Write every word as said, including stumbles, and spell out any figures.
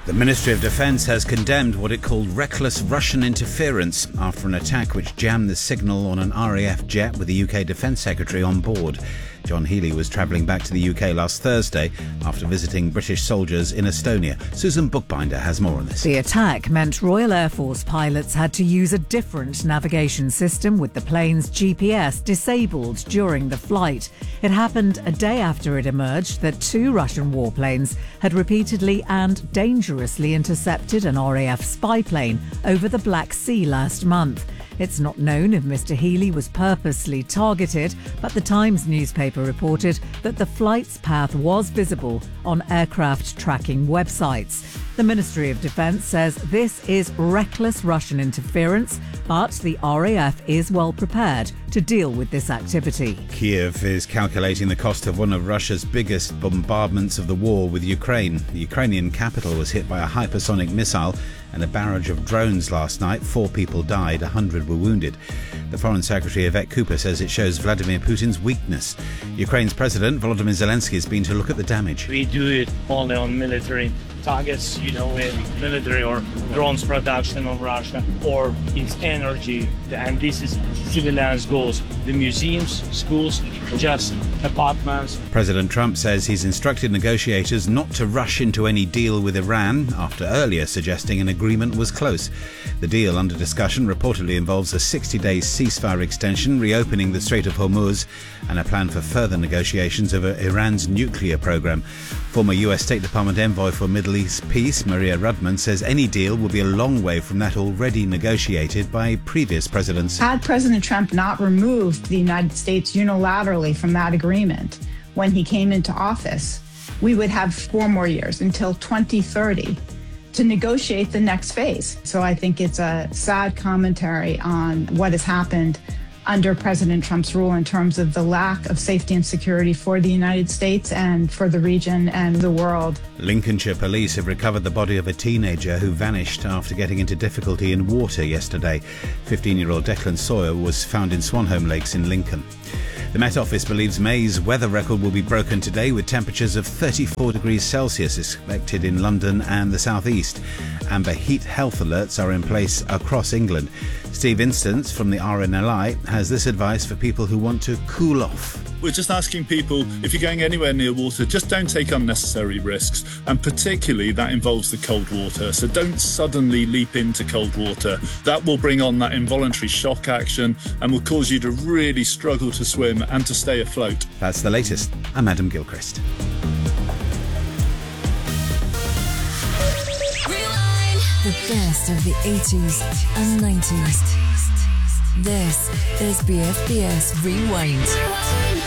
The Ministry of Defence has condemned what it called reckless Russian interference after an attack which jammed the signal on an R A F jet with the U K Defence Secretary on board. John Healey was travelling back to the U K last Thursday after visiting British soldiers in Estonia. Susan Bookbinder has more on this. The attack meant Royal Air Force pilots had to use a different navigation system with the plane's G P S disabled during the flight. It happened a day after it emerged that two Russian warplanes had repeatedly and dangerously intercepted an R A F spy plane over the Black Sea last month. It's not known if Mr Healey was purposely targeted, but the Times newspaper reported that the flight's path was visible on aircraft tracking websites. The Ministry of Defence says this is reckless Russian interference, but the R A F is well prepared to deal with this activity. Kiev is calculating the cost of one of Russia's biggest bombardments of the war with Ukraine. The Ukrainian capital was hit by a hypersonic missile and a barrage of drones last night. Four people died, a hundred were wounded. The Foreign Secretary Yvette Cooper says it shows Vladimir Putin's weakness. Ukraine's President Volodymyr Zelensky has been to look at the damage. We do it only on military targets, you know, in military or drones production of Russia, or its energy, and this is civilians goals, the museums, schools, just apartments. President Trump says he's instructed negotiators not to rush into any deal with Iran after earlier suggesting an agreement was close. The deal under discussion reportedly involves a sixty-day ceasefire extension, reopening the Strait of Hormuz, and a plan for further negotiations over Iran's nuclear program. Former U S State Department envoy for Middle East peace, Maria Rudman, says any deal will be a long way from that already negotiated by previous presidents. Had President Trump not removed the United States unilaterally from that agreement when he came into office, we would have four more years until twenty thirty to negotiate the next phase. So I think it's a sad commentary on what has happened under President Trump's rule in terms of the lack of safety and security for the United States and for the region and the world. Lincolnshire police have recovered the body of a teenager who vanished after getting into difficulty in water yesterday. fifteen-year-old Declan Sawyer was found in Swanholme Lakes in Lincoln. The Met Office believes May's weather record will be broken today, with temperatures of thirty-four degrees Celsius expected in London and the southeast. Amber heat health alerts are in place across England. Steve Instance from the R N L I has this advice for people who want to cool off. We're just asking people, if you're going anywhere near water, just don't take unnecessary risks. And particularly that involves the cold water. So don't suddenly leap into cold water. That will bring on that involuntary shock action and will cause you to really struggle to swim and to stay afloat. That's the latest. I'm Adam Gilchrist. The best of the eighties and nineties. This is B F B S Rewind.